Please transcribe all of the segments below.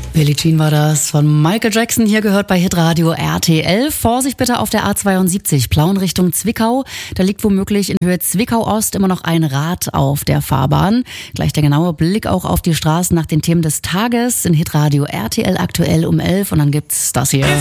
Billie Jean war das von Michael Jackson, hier gehört bei Hitradio RTL. Vorsicht bitte auf der A72, Plauen Richtung Zwickau. Da liegt womöglich in Höhe Zwickau-Ost immer noch ein Rad auf der Fahrbahn. Gleich der genaue Blick auch auf die Straßen nach den Themen des Tages in Hitradio RTL aktuell um 11 und dann gibt's das hier.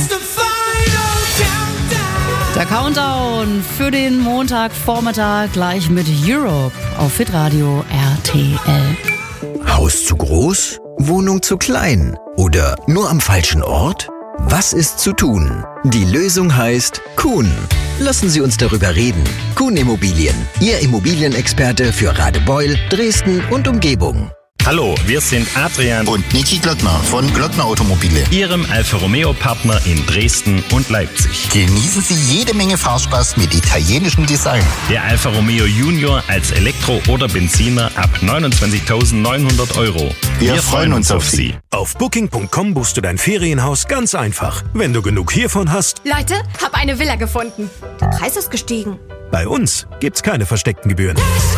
Der Countdown für den Montagvormittag gleich mit Europe auf Hitradio RTL. Haus zu groß? Wohnung zu klein? Oder nur am falschen Ort? Was ist zu tun? Die Lösung heißt Kuhn. Lassen Sie uns darüber reden. Kuhn Immobilien, Ihr Immobilienexperte für Radebeul, Dresden und Umgebung. Hallo, wir sind Adrian und Niki Glöckner von Glöckner Automobile, Ihrem Alfa Romeo Partner in Dresden und Leipzig. Genießen Sie jede Menge Fahrspaß mit italienischem Design. Der Alfa Romeo Junior als Elektro- oder Benziner ab 29.900 €. Wir freuen uns auf Sie. Auf Booking.com buchst du dein Ferienhaus ganz einfach. Wenn du genug hiervon hast. Leute, hab eine Villa gefunden. Der Preis ist gestiegen. Bei uns gibt's keine versteckten Gebühren.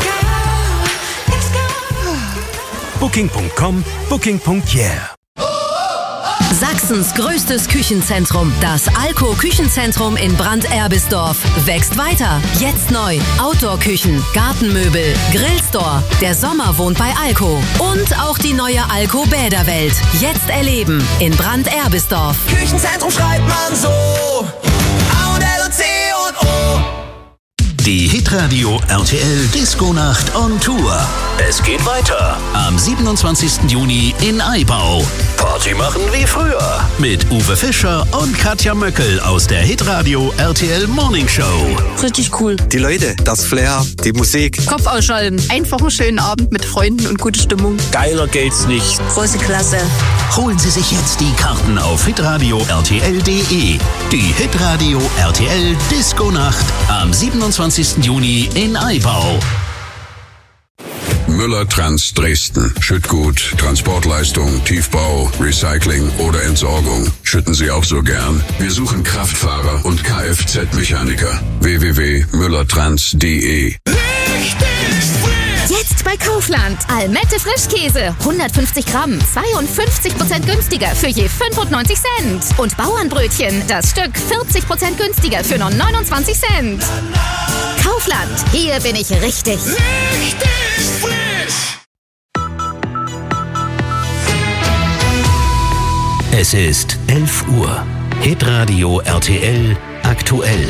Booking.com, Booking.yeah. Sachsens größtes Küchenzentrum, das Alko Küchenzentrum in Brand-Erbisdorf, wächst weiter. Jetzt neu. Outdoor-Küchen, Gartenmöbel, Grillstore. Der Sommer wohnt bei Alko. Und auch die neue Alko Bäderwelt. Jetzt erleben in Brand-Erbisdorf. Küchenzentrum schreibt man so. A-L und C und O. Die Hitradio RTL Disco-Nacht on Tour. Es geht weiter am 27. Juni in Aibau. Party machen wie früher mit Uwe Fischer und Katja Möckel aus der Hitradio RTL Morning Show. Richtig cool. Die Leute, das Flair, die Musik. Kopf ausschalten. Einfach einen schönen Abend mit Freunden und gute Stimmung. Geiler geht's nicht. Große Klasse. Holen Sie sich jetzt die Karten auf hitradio RTL.de. Die Hitradio RTL Disco-Nacht am 27. Juni in Aibau. Müller Trans Dresden. Schüttgut, Transportleistung, Tiefbau, Recycling oder Entsorgung. Schütten Sie auch so gern? Wir suchen Kraftfahrer und Kfz-Mechaniker. www.müllertrans.de. Jetzt bei Kaufland. Almette Frischkäse. 150 Gramm. 52% günstiger für je 95 Cent. Und Bauernbrötchen. Das Stück 40% günstiger für nur 29 Cent. Kaufland. Hier bin ich richtig. Richtig frisch. Es ist 11 Uhr. Hitradio RTL aktuell.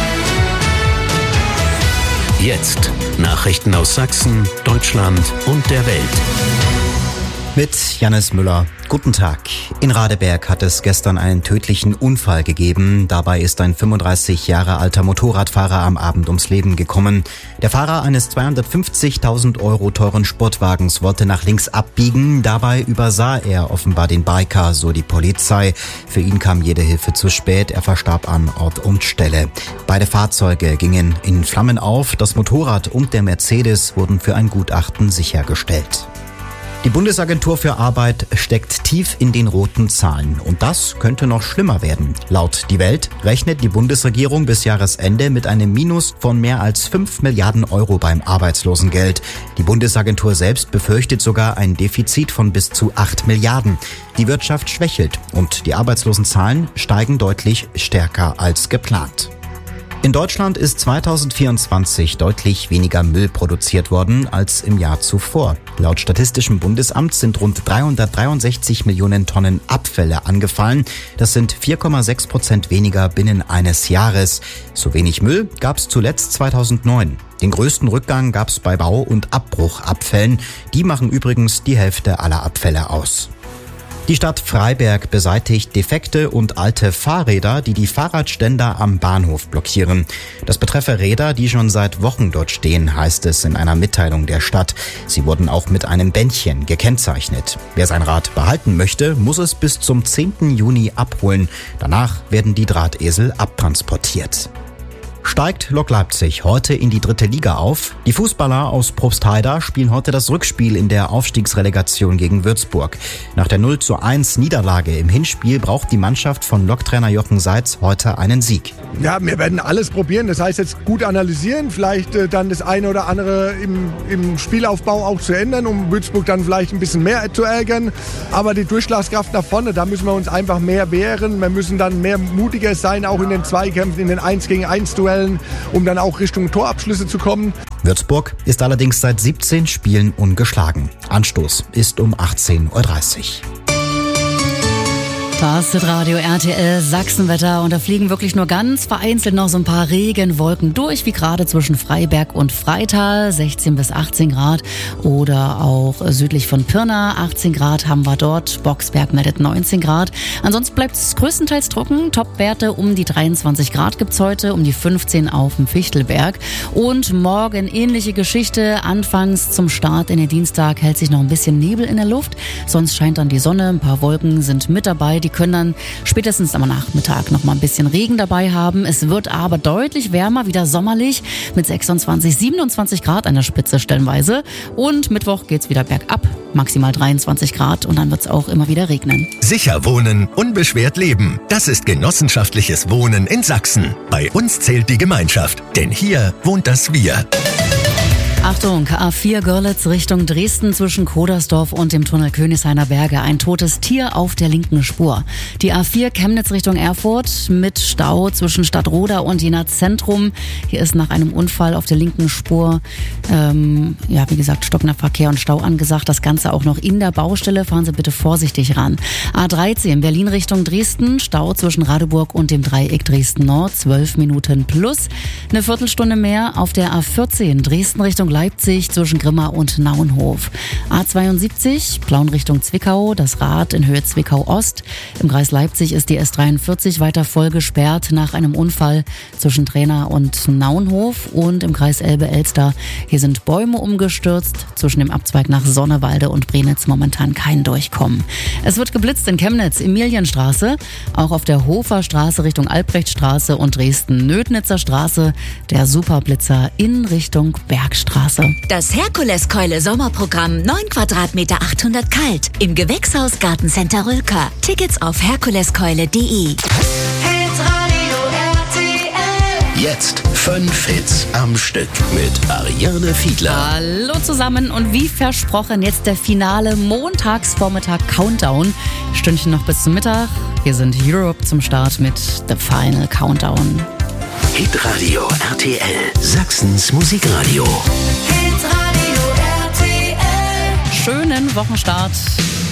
Jetzt Nachrichten aus Sachsen, Deutschland und der Welt. Mit Jannis Müller. Guten Tag. In Radeberg hat es gestern einen tödlichen Unfall gegeben. Dabei ist ein 35 Jahre alter Motorradfahrer am Abend ums Leben gekommen. Der Fahrer eines 250.000 € teuren Sportwagens wollte nach links abbiegen. Dabei übersah er offenbar den Biker, so die Polizei. Für ihn kam jede Hilfe zu spät. Er verstarb an Ort und Stelle. Beide Fahrzeuge gingen in Flammen auf. Das Motorrad und der Mercedes wurden für ein Gutachten sichergestellt. Die Bundesagentur für Arbeit steckt tief in den roten Zahlen und das könnte noch schlimmer werden. Laut Die Welt rechnet die Bundesregierung bis Jahresende mit einem Minus von mehr als 5 Milliarden € beim Arbeitslosengeld. Die Bundesagentur selbst befürchtet sogar ein Defizit von bis zu 8 Milliarden. Die Wirtschaft schwächelt und die Arbeitslosenzahlen steigen deutlich stärker als geplant. In Deutschland ist 2024 deutlich weniger Müll produziert worden als im Jahr zuvor. Laut Statistischem Bundesamt sind rund 363 Millionen Tonnen Abfälle angefallen. Das sind 4,6% weniger binnen eines Jahres. So wenig Müll gab es zuletzt 2009. Den größten Rückgang gab es bei Bau- und Abbruchabfällen. Die machen übrigens die Hälfte aller Abfälle aus. Die Stadt Freiberg beseitigt defekte und alte Fahrräder, die die Fahrradständer am Bahnhof blockieren. Das betreffe Räder, die schon seit Wochen dort stehen, heißt es in einer Mitteilung der Stadt. Sie wurden auch mit einem Bändchen gekennzeichnet. Wer sein Rad behalten möchte, muss es bis zum 10. Juni abholen. Danach werden die Drahtesel abtransportiert. Steigt Lok Leipzig heute in die 3. Liga auf? Die Fußballer aus Probstheida spielen heute das Rückspiel in der Aufstiegsrelegation gegen Würzburg. Nach der 0:1 Niederlage im Hinspiel braucht die Mannschaft von Loktrainer Jochen Seitz heute einen Sieg. Ja, wir werden alles probieren. Das heißt jetzt gut analysieren, vielleicht dann das eine oder andere im Spielaufbau auch zu ändern, um Würzburg dann vielleicht ein bisschen mehr zu ärgern. Aber die Durchschlagskraft nach vorne, da müssen wir uns einfach mehr wehren. Wir müssen dann mehr mutiger sein, auch in den Zweikämpfen, in den 1-gegen-1-Duellen, um dann auch Richtung Torabschlüsse zu kommen. Würzburg ist allerdings seit 17 Spielen ungeschlagen. Anstoß ist um 18:30 Uhr. Das ist Radio RTL Sachsenwetter und da fliegen wirklich nur ganz vereinzelt noch so ein paar Regenwolken durch, wie gerade zwischen Freiberg und Freital, 16 bis 18 Grad oder auch südlich von Pirna, 18 Grad haben wir dort, Boxberg meldet 19 Grad. Ansonsten bleibt es größtenteils trocken, Topwerte um die 23 Grad gibt's heute, um die 15 auf dem Fichtelberg und morgen ähnliche Geschichte, anfangs zum Start in den Dienstag hält sich noch ein bisschen Nebel in der Luft, sonst scheint dann die Sonne, ein paar Wolken sind mit dabei, die können dann spätestens am Nachmittag noch mal ein bisschen Regen dabei haben. Es wird aber deutlich wärmer, wieder sommerlich mit 26, 27 Grad an der Spitze stellenweise. Und Mittwoch geht's wieder bergab, maximal 23 Grad und dann wird's auch immer wieder regnen. Sicher wohnen, unbeschwert leben. Das ist genossenschaftliches Wohnen in Sachsen. Bei uns zählt die Gemeinschaft, denn hier wohnt das Wir. Achtung, A4 Görlitz Richtung Dresden zwischen Kodersdorf und dem Tunnel Königshainer Berge. Ein totes Tier auf der linken Spur. Die A4 Chemnitz Richtung Erfurt mit Stau zwischen Stadtroda und Jena Zentrum. Hier ist nach einem Unfall auf der linken Spur, wie gesagt, stockender Verkehr und Stau angesagt. Das Ganze auch noch in der Baustelle. Fahren Sie bitte vorsichtig ran. A13 Berlin Richtung Dresden. Stau zwischen Radeburg und dem Dreieck Dresden Nord. 12 Minuten plus. Eine Viertelstunde mehr auf der A14 Dresden Richtung Leipzig zwischen Grimma und Nauenhof. A72 Plauen Richtung Zwickau, das Rad in Höhe Zwickau Ost. Im Kreis Leipzig ist die S43 weiter voll gesperrt nach einem Unfall zwischen Trainer und Nauenhof und im Kreis Elbe-Elster. Hier sind Bäume umgestürzt, zwischen dem Abzweig nach Sonnewalde und Brenitz momentan kein Durchkommen. Es wird geblitzt in Chemnitz, Emilienstraße, auch auf der Hofer Straße Richtung Albrechtstraße und Dresden-Nödnitzer Straße, der Superblitzer in Richtung Bergstraße. Das Herkuleskeule Sommerprogramm 9 Quadratmeter 800 kalt im Gewächshaus Gartencenter Rülker. Tickets auf herkuleskeule.de. Jetzt 5 Hits am Stück mit Ariane Fiedler. Hallo zusammen und wie versprochen jetzt der finale Montagsvormittag Countdown. Stündchen noch bis zum Mittag. Hier sind Europe zum Start mit The Final Countdown. Hitradio RTL, Sachsens Musikradio. Hitradio RTL. Schönen Wochenstart.